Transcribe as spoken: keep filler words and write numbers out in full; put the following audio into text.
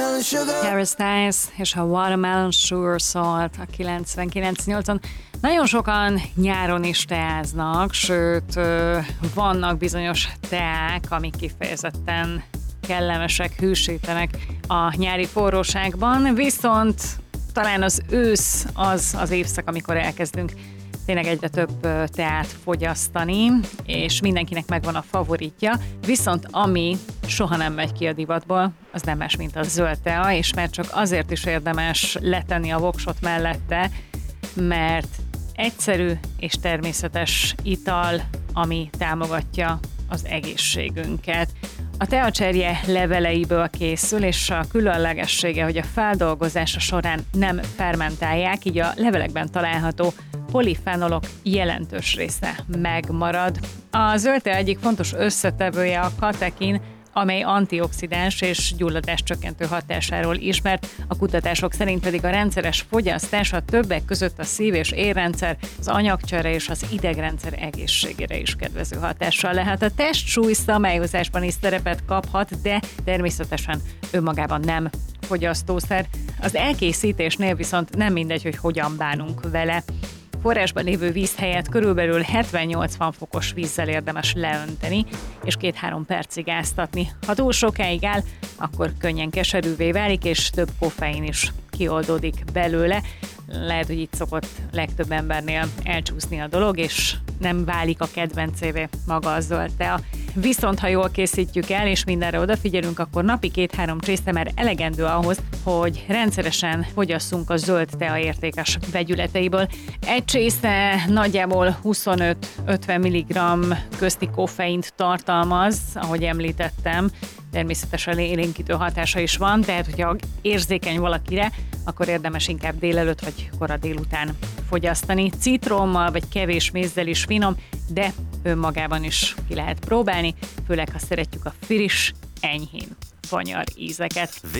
Harry Styles és a Watermelon Sugar szólt a kilencvenkilenc nyolcon. Nagyon sokan nyáron is teáznak, sőt, vannak bizonyos teák, amik kifejezetten kellemesek, hűsítenek a nyári forróságban, viszont talán az ősz az az évszak, amikor elkezdünk tényleg egyre több teát fogyasztani, és mindenkinek megvan a favoritja, viszont ami soha nem megy ki a divatból, az nem más, mint a zöld tea, és mert csak azért is érdemes letenni a voksot mellette, mert egyszerű és természetes ital, ami támogatja az egészségünket. A teacserje leveleiből készül, és a különlegessége, hogy a feldolgozása során nem fermentálják, így a levelekben található polifenolok jelentős része megmarad. A zöld tea egyik fontos összetevője a katekin, amely antioxidáns és gyulladáscsökkentő hatásáról ismert, a kutatások szerint pedig a rendszeres fogyasztás a többek között a szív- és érrendszer, az anyagcsere és az idegrendszer egészségére is kedvező hatással lehet. A testsúly szabályozásban is szerepet kaphat, de természetesen önmagában nem fogyasztószer. Az elkészítésnél viszont nem mindegy, hogy hogyan bánunk vele. Forrásban lévő víz helyett körülbelül hetven-nyolcvan fokos vízzel érdemes leönteni, és két-három percig áztatni. Ha túl sokáig áll, akkor könnyen keserűvé válik, és több koffein is kioldódik belőle. Lehet, hogy itt szokott legtöbb embernél elcsúszni a dolog, és nem válik a kedvencévé maga a zöld tea. Viszont ha jól készítjük el, és mindenre odafigyelünk, akkor napi két-három csésze már elegendő ahhoz, hogy rendszeresen fogyasszunk a zöld tea értékes vegyületeiből. Egy csésze nagyjából huszonöt-ötven milligramm közti koffeint tartalmaz, ahogy említettem, természetesen élénkítő hatása is van, tehát hogyha érzékeny valakire, akkor érdemes inkább délelőtt vagy kora délután fogyasztani. Citrommal vagy kevés mézzel is finom, de önmagában is ki lehet próbálni, főleg ha szeretjük a friss, enyhén fanyar ízeket.